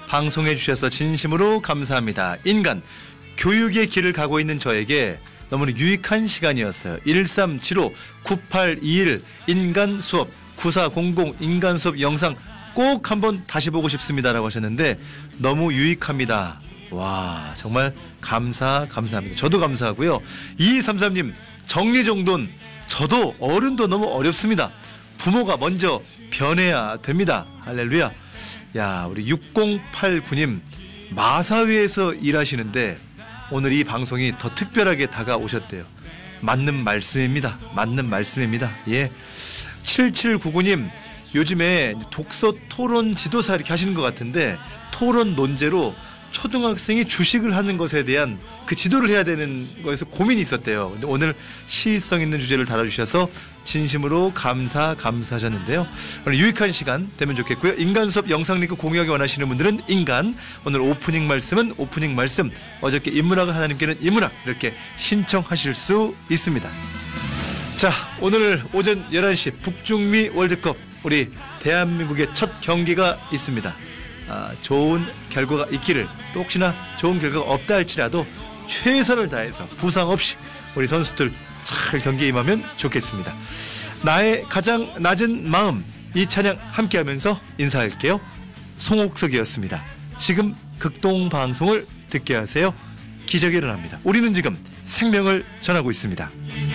방송해 주셔서 진심으로 감사합니다. 인간 교육의 길을 가고 있는 저에게 너무나 유익한 시간이었어요. 1375-9821 인간 수업 9400 인간 수업 영상 꼭 한번 다시 보고 싶습니다라고 하셨는데 너무 유익합니다. 와, 정말 감사합니다. 저도 감사하고요. 2233님, 정리정돈, 저도 어른도 너무 어렵습니다. 부모가 먼저 변해야 됩니다. 할렐루야. 야, 우리 6089님, 마사회에서 일하시는데 오늘 이 방송이 더 특별하게 다가오셨대요. 맞는 말씀입니다. 예. 7799님, 요즘에 독서 토론 지도사 이렇게 하시는 것 같은데 토론 논제로 초등학생이 주식을 하는 것에 대한 그 지도를 해야 되는 거에서 고민이 있었대요. 근데 오늘 시의성 있는 주제를 다뤄주셔서 진심으로 감사하셨는데요. 오늘 유익한 시간 되면 좋겠고요. 인간 수업 영상 링크 공유하기 원하시는 분들은 인간, 오늘 오프닝 말씀은 오프닝 말씀, 어저께 인문학을 하나님께는 인문학 이렇게 신청하실 수 있습니다. 자, 오늘 오전 11시 북중미 월드컵 우리 대한민국의 첫 경기가 있습니다. 좋은 결과가 있기를, 또 혹시나 좋은 결과가 없다 할지라도 최선을 다해서 부상 없이 우리 선수들 잘 경기에 임하면 좋겠습니다. 나의 가장 낮은 마음, 이 찬양 함께하면서 인사할게요. 송옥석이었습니다. 지금 극동방송을 듣게 하세요. 기적이 일어납니다. 우리는 지금 생명을 전하고 있습니다.